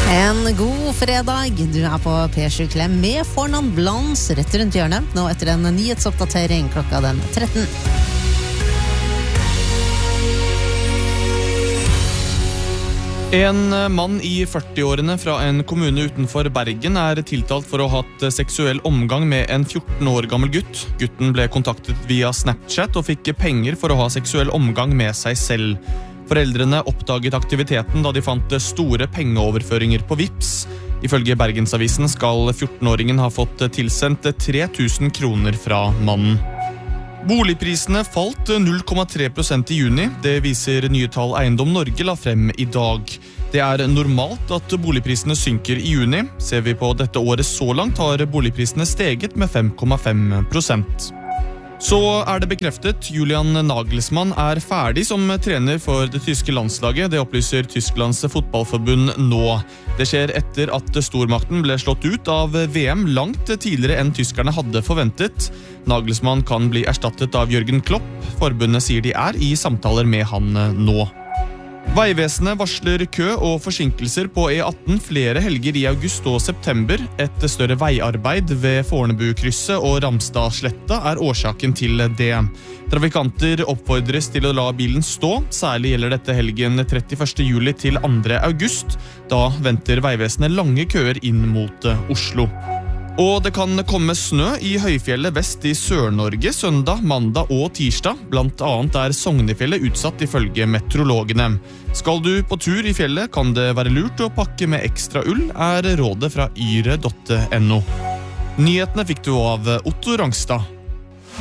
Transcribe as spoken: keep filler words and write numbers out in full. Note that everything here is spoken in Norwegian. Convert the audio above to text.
En god fredag, du er på P sju Klem med Fornan Blans rett rundt hjørnet, nå etter en nyhetsoppdatering klokka den tretten. En mann i førti-årene fra en kommune utenfor Bergen er tiltalt for å ha hatt seksuell omgang med en fjorten år gammel gutt. Gutten ble kontaktet via Snapchat og fikk penger for å ha seksuell omgang med seg selv. Foreldrene oppdaget aktiviteten da de fant store pengeoverføringer på Vipps. Ifølge Bergensavisen skal fjorten-åringen ha fått tilsendt tre tusen kroner fra mannen. Boligprisene falt null komma tre prosent i juni. Det viser nye tall Eiendom Norge la frem i dag. Det er normalt at boligprisene synker i juni. Ser vi på dette året så langt har boligprisene steget med fem komma fem prosent. Så er det bekreftet, Julian Nagelsmann er ferdig som trener for det tyske landslaget. Det opplyser Tysklands fotballforbund nå. Det skjer etter at stormakten ble slått ut av V M langt tidligere enn tyskerne hadde forventet. Nagelsmann kan bli erstattet av Jørgen Klopp. Forbundet sier de er i samtaler med han nå. Veivesenet varsler kø og forsinkelser på E atten flere helger i august og september. Et større veiarbeid ved Fornebukrysset og Ramstadsletta er årsaken til det. Trafikanter oppfordres til å la bilen stå, særlig gjelder dette helgen trettiførste juli til andre august. Da venter Veivesenet lange køer inn mot Oslo. Og det kan komme snø i høyfjellet vest i Sør-Norge søndag, mandag og tirsdag. Blant annet er Sognefjellet utsatt ifølge meteorologene. Skal du på tur i fjellet, kan det være lurt å pakke med ekstra ull, er rådet fra yre punktum no. Nyhetene fikk du av Otto Rangstad.